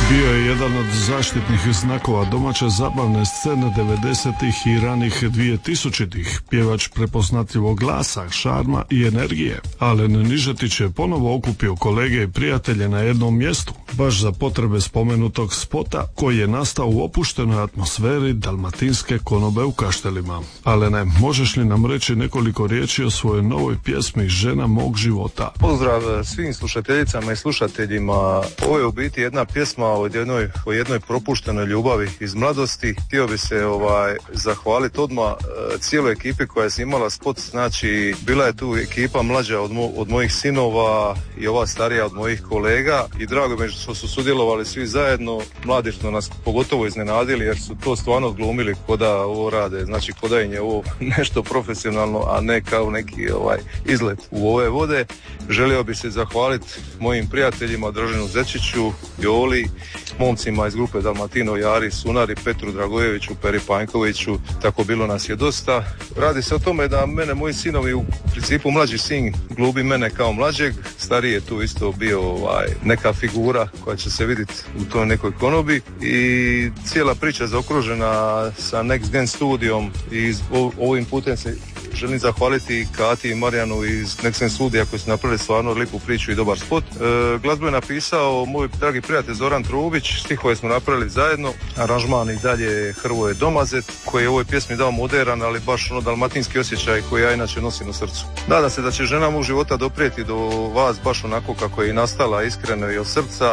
Bio je jedan od zaštitnih znakova domaće zabavne scene 90-ih i ranih 2000-ih, pjevač prepoznatljivog glasa, šarma i energije. Alen Nižetić je ponovo okupio kolege i prijatelje na jednom mjestu, baš za potrebe spomenutog spota koji je nastao u opuštenoj atmosferi dalmatinske konobe u Kaštelima. Alene, možeš li nam reći nekoliko riječi o svojoj novoj pjesmi Žena mog života? Pozdrav svim slušateljicama i slušateljima. Ovo je u biti jedna pjesma o jednoj propuštenoj ljubavi iz mladosti. Htio bi se zahvaliti odmah cijeloj ekipi koja je snimala spot. Znači, bila je tu ekipa mlađa od mojih sinova i ova starija od mojih kolega i drago mi je što su sudjelovali svi zajedno. Mladi su nas pogotovo iznenadili jer su to stvarno glumili ko da ovo rade. Znači, ko da im je ovo nešto profesionalno, a ne kao neki izlet u ove vode. Želio bi se zahvaliti mojim prijateljima Draženu Zečiću, Joli, momcima iz grupe Dalmatino, Jari, Sunari, Petru Dragojeviću, Peri Panjkoviću, tako bilo nas je dosta. Radi se o tome da mene moji sinovi, u principu mlađi sin glubi mene kao mlađeg, stariji je tu isto bio neka figura koja će se vidjeti u toj nekoj konobi i cijela priča je zaokružena sa Next Gen studijom i ovim putem se želim zahvaliti Kati i Marijanu iz Nexen studija koji su napravili stvarno lijepu priču i dobar spot. Glazbu je napisao moj dragi prijatelj Zoran Trubić, stihove smo napravili zajedno, aranžman i dalje Hrvoje Domazet koji je ovoj pjesmi dao moderan, ali baš dalmatinski osjećaj koji ja inače nosim u srcu. Nadam se da će Žena mog života doprijeti do vas baš onako kako je i nastala, iskreno i od srca.